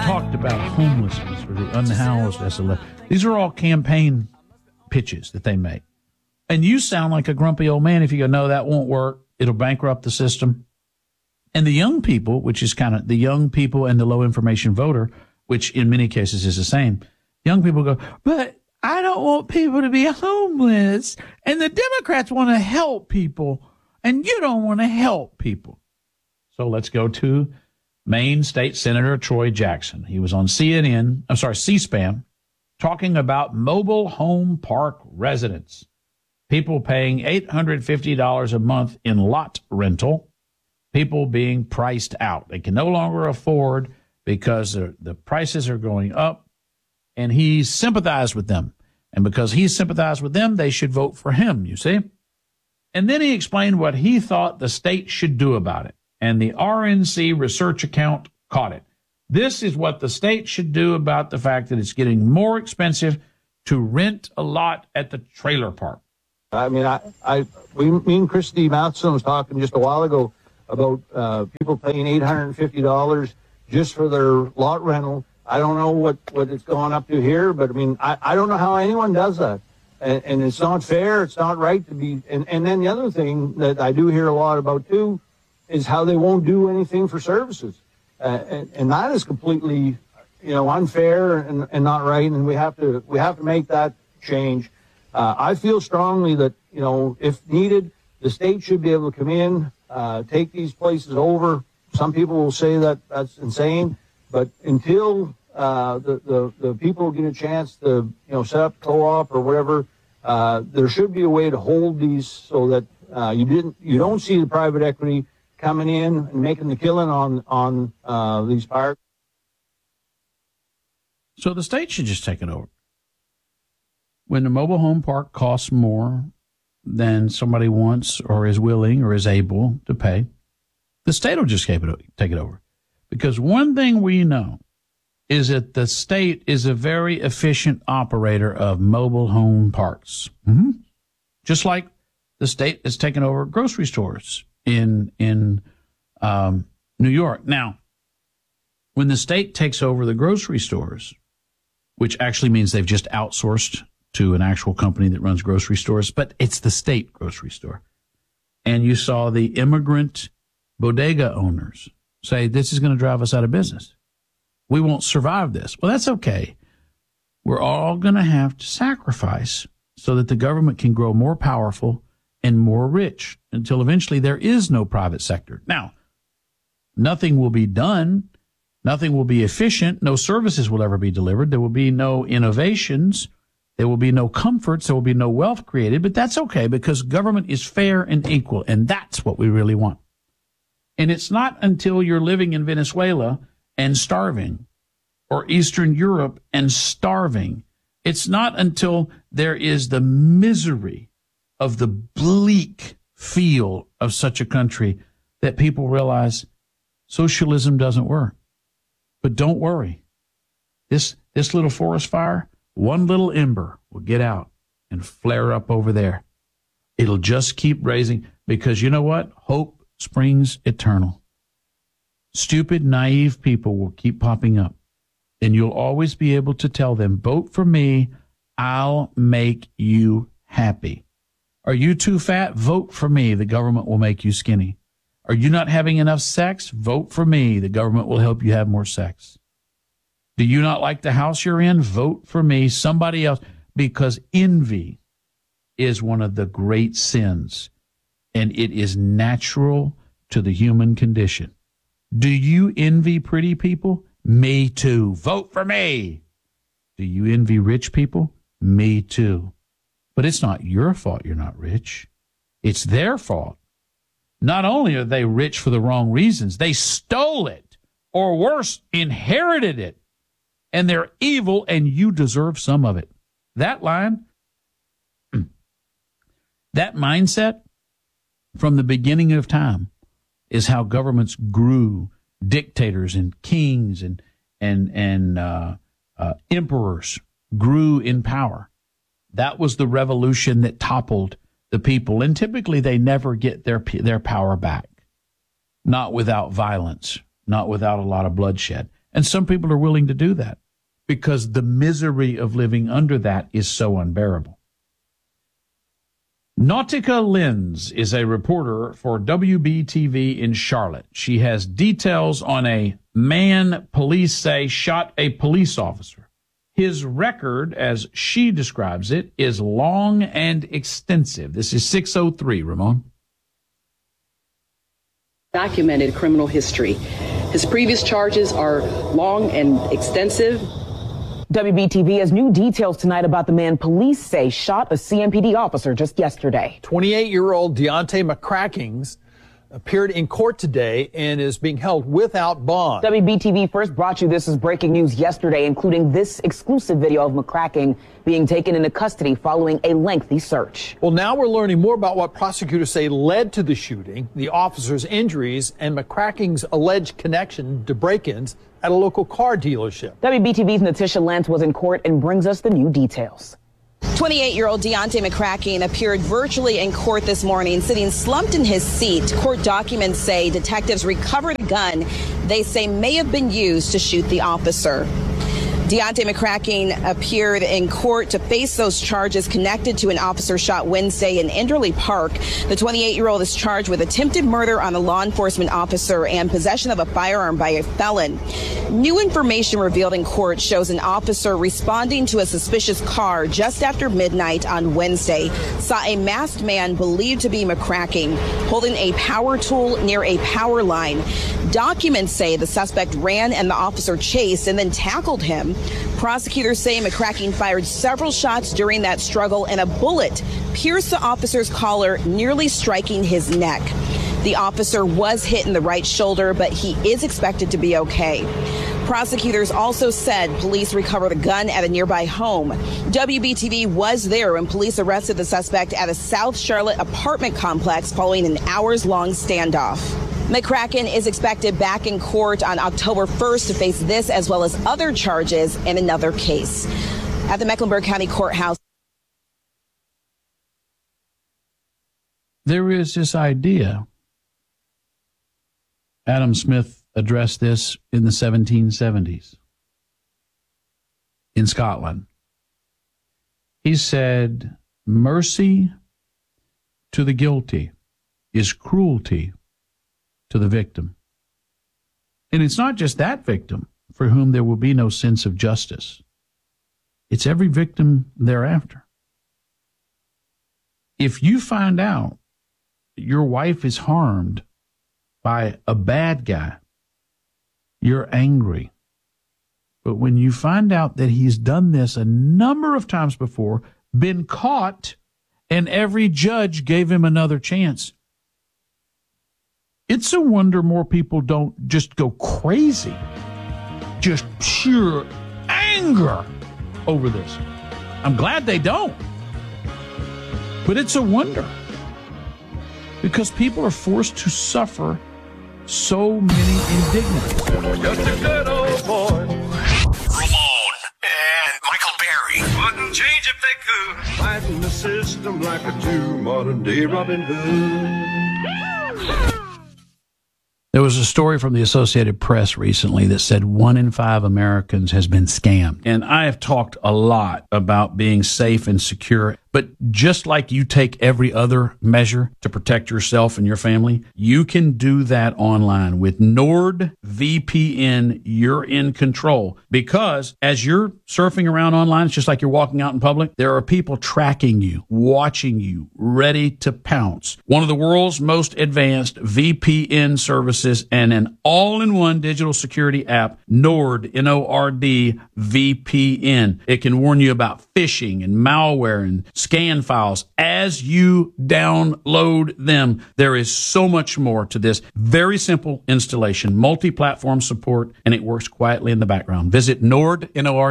talked about homelessness or the unhoused as a left. These are all campaign pitches that they make. And you sound like a grumpy old man if you go, no, that won't work. It'll bankrupt the system. And the young people, which is kind of the young people and the low information voter, which in many cases is the same. Young people go, but I don't want people to be homeless. And the Democrats want to help people. And you don't want to help people. So let's go to Maine State Senator Troy Jackson. He was on C-SPAN, talking about mobile home park residents. People paying $850 a month in lot rental. People being priced out. They can no longer afford because the prices are going up. And he sympathized with them. And because he sympathized with them, they should vote for him, you see. And then he explained what he thought the state should do about it. And the RNC research account caught it. This is what the state should do about the fact that it's getting more expensive to rent a lot at the trailer park. I mean, me and Christy Matheson was talking just a while ago about people paying $850 just for their lot rental. I don't know what it's going up to here, but I mean, I don't know how anyone does that. And it's not fair. It's not right to be. And then the other thing that I do hear a lot about, too, is how they won't do anything for services. And that is completely, unfair and not right. And we have to make that change. I feel strongly that, if needed, the state should be able to come in, take these places over. Some people will say that that's insane. But until the people get a chance to, set up co-op or whatever, there should be a way to hold these so that you don't see the private equity coming in and making the killing on these parks. So the state should just take it over. When the mobile home park costs more than somebody wants or is willing or is able to pay, the state will just take it over. Because one thing we know is that the state is a very efficient operator of mobile home parks. Mm-hmm. Just like the state has taken over grocery stores in New York. Now, when the state takes over the grocery stores, which actually means they've just outsourced to an actual company that runs grocery stores, but it's the state grocery store. And you saw the immigrant bodega owners say, this is going to drive us out of business. We won't survive this. Well, that's okay. We're all going to have to sacrifice so that the government can grow more powerful and more rich until eventually there is no private sector. Now, nothing will be done. Nothing will be efficient. No services will ever be delivered. There will be no innovations. There will be no comforts. There will be no wealth created. But that's okay because government is fair and equal, and that's what we really want. And it's not until you're living in Venezuela and starving or Eastern Europe and starving. It's not until there is the misery of the bleak feel of such a country that people realize socialism doesn't work. But don't worry. This little forest fire, one little ember will get out and flare up over there. It'll just keep raising because you know what? Hope springs eternal. Stupid, naive people will keep popping up. And you'll always be able to tell them, vote for me, I'll make you happy. Are you too fat? Vote for me, the government will make you skinny. Are you not having enough sex? Vote for me, the government will help you have more sex. Do you not like the house you're in? Vote for me, somebody else, because envy is one of the great sins, and it is natural to the human condition. Do you envy pretty people? Me too. Vote for me. Do you envy rich people? Me too. But it's not your fault you're not rich. It's their fault. Not only are they rich for the wrong reasons, they stole it, or worse, inherited it. And they're evil, and you deserve some of it. That line, that mindset from the beginning of time is how governments grew. Dictators and kings and emperors grew in power. That was the revolution that toppled the people. And typically they never get their power back. Not without violence, not without a lot of bloodshed. And some people are willing to do that because the misery of living under that is so unbearable. Nautica Lenz is a reporter for WBTV in Charlotte. She has details on a man police say shot a police officer. His record, as she describes it, is long and extensive. This is 603, Ramon. Documented criminal history. His previous charges are long and extensive. WBTV has new details tonight about the man police say shot a CMPD officer just yesterday. 28-year-old Deontay McCrackings appeared in court today and is being held without bond. WBTV first brought you this as breaking news yesterday, including this exclusive video of McCracking being taken into custody following a lengthy search. Well, now we're learning more about what prosecutors say led to the shooting, the officer's injuries, and McCracking's alleged connection to break-ins at a local car dealership. WBTV's Natisha Lentz was in court and brings us the new details. 28-year-old Deontay McCracking appeared virtually in court this morning, sitting slumped in his seat. Court documents say detectives recovered a gun they say may have been used to shoot the officer. Deontay McCracking appeared in court to face those charges connected to an officer shot Wednesday in Enderley Park. The 28-year-old is charged with attempted murder on a law enforcement officer and possession of a firearm by a felon. New information revealed in court shows an officer responding to a suspicious car just after midnight on Wednesday saw a masked man believed to be McCracking holding a power tool near a power line. Documents say the suspect ran and the officer chased and then tackled him. Prosecutors say McCracking fired several shots during that struggle and a bullet pierced the officer's collar, nearly striking his neck. The officer was hit in the right shoulder, but he is expected to be okay. Prosecutors also said police recovered a gun at a nearby home. WBTV was there when police arrested the suspect at a South Charlotte apartment complex following an hours-long standoff. McCracking is expected back in court on October 1st to face this as well as other charges in another case. At the Mecklenburg County Courthouse. There is this idea. Adam Smith addressed this in the 1770s in Scotland. He said, mercy to the guilty is cruelty to the victim. And it's not just that victim for whom there will be no sense of justice. It's every victim thereafter. If you find out that your wife is harmed by a bad guy, you're angry. But when you find out that he's done this a number of times before, been caught, and every judge gave him another chance, it's a wonder more people don't just go crazy, just pure anger over this. I'm glad they don't. But it's a wonder because people are forced to suffer so many indignities. Just a good old boy. Ramon and Michael Berry wouldn't change if they could. Fighting the system like a true modern-day Robin Hood. There was a story from the Associated Press recently that said 1 in 5 Americans has been scammed. And I have talked a lot about being safe and secure. But just like you take every other measure to protect yourself and your family, you can do that online. With NordVPN, you're in control. Because as you're surfing around online, it's just like you're walking out in public, there are people tracking you, watching you, ready to pounce. One of the world's most advanced VPN services and an all-in-one digital security app, Nord, N-O-R-D, VPN. It can warn you about phishing and malware and scan files as you download them. There is so much more to this. Very simple installation, multi-platform support, and it works quietly in the background. Visit Nord,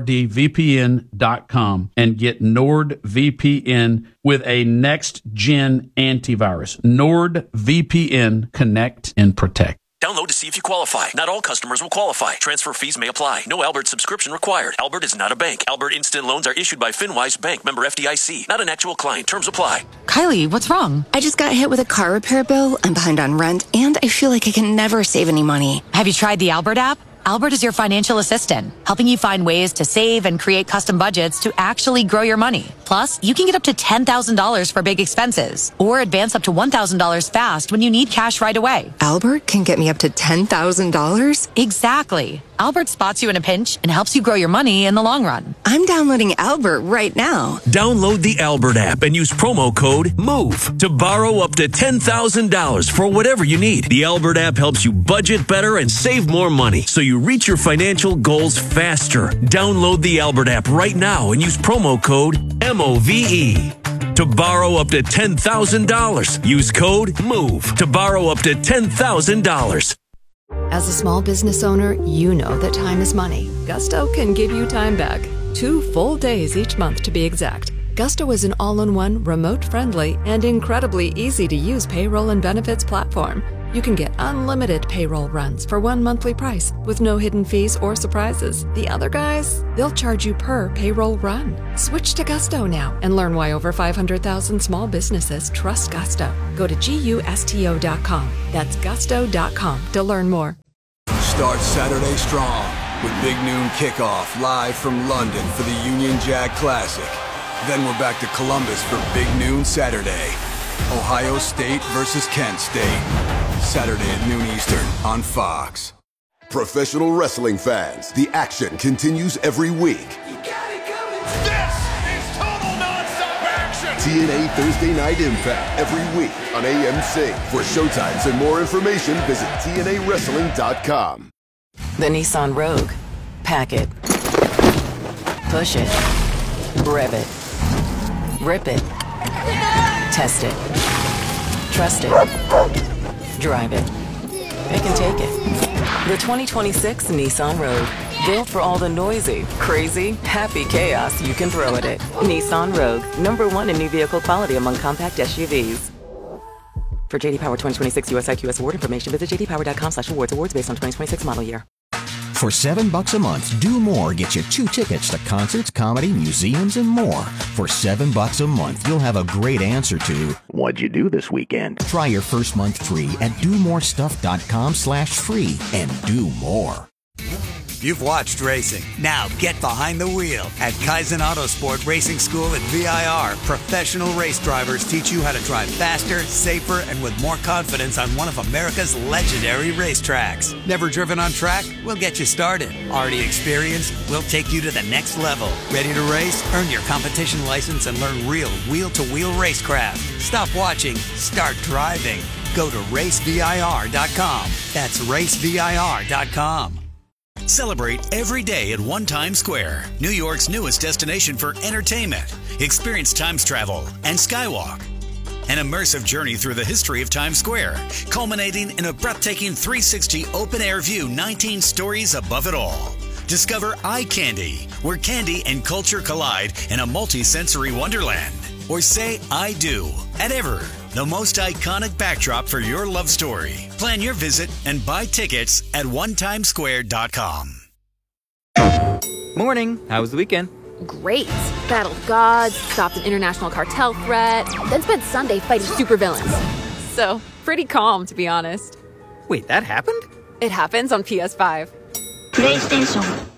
NORDVPN.com and get NordVPN with a next-gen antivirus. NordVPN, connect and protect. Download to see if you qualify. Not all customers will qualify. Transfer fees may apply. No Albert subscription required. Albert is not a bank. Albert Instant Loans are issued by FinWise Bank, member FDIC. Not an actual client. Terms apply. Kylie, what's wrong? I just got hit with a car repair bill. I'm behind on rent, and I feel like I can never save any money. Have you tried the Albert app? Albert is your financial assistant, helping you find ways to save and create custom budgets to actually grow your money. Plus, you can get up to $10,000 for big expenses or advance up to $1,000 fast when you need cash right away. Albert can get me up to $10,000? Exactly. Albert spots you in a pinch and helps you grow your money in the long run. I'm downloading Albert right now. Download the Albert app and use promo code MOVE to borrow up to $10,000 for whatever you need. The Albert app helps you budget better and save more money so you reach your financial goals faster. Download the Albert app right now and use promo code MOVE to borrow up to $10,000. Use code MOVE to borrow up to $10,000. As a small business owner, you know that time is money. Gusto can give you time back. 2 full days each month to be exact. Gusto is an all-in-one, remote-friendly, and incredibly easy-to-use payroll and benefits platform. You can get unlimited payroll runs for one monthly price with no hidden fees or surprises. The other guys, they'll charge you per payroll run. Switch to Gusto now and learn why over 500,000 small businesses trust Gusto. Go to GUSTO.com. That's gusto.com to learn more. Start Saturday strong with Big Noon Kickoff live from London for the Union Jack Classic. Then we're back to Columbus for Big Noon Saturday. Ohio State versus Kent State. Saturday at noon Eastern on Fox. Professional wrestling fans, the action continues every week. This is total non-stop action. TNA Thursday Night Impact every week on AMC. For showtimes and more information, visit TNAWrestling.com. The Nissan Rogue. Pack it. Push it. Rev it. Rip it. Test it. Trust it. Drive it. It can take it. The 2026 Nissan Rogue. Built for all the noisy, crazy, happy chaos you can throw at it. Nissan Rogue. #1 in new vehicle quality among compact SUVs. For JD Power 2026 US IQS award information, visit jdpower.com/awards. Awards based on 2026 model year. For $7 a month, Do More gets you 2 tickets to concerts, comedy, museums, and more. For $7 a month, you'll have a great answer to, what'd you do this weekend? Try your first month free at domorestuff.com/free and do more. You've watched racing. Now get behind the wheel. At Kaizen Autosport Racing School at VIR, professional race drivers teach you how to drive faster, safer, and with more confidence on one of America's legendary racetracks. Never driven on track? We'll get you started. Already experienced? We'll take you to the next level. Ready to race? Earn your competition license and learn real wheel-to-wheel racecraft. Stop watching. Start driving. Go to racevir.com. That's racevir.com. Celebrate every day at One Times Square, New York's newest destination for entertainment. Experience Times Travel and Skywalk. An immersive journey through the history of Times Square, culminating in a breathtaking 360 open-air view 19 stories above it all. Discover Eye Candy, where candy and culture collide in a multi-sensory wonderland. Or say I do at Ever, the most iconic backdrop for your love story. Plan your visit and buy tickets at onetimesquare.com. Morning. How was the weekend? Great. Battled gods, stopped an international cartel threat, then spent Sunday fighting supervillains. So, pretty calm, to be honest. Wait, that happened? It happens on PS5. PlayStation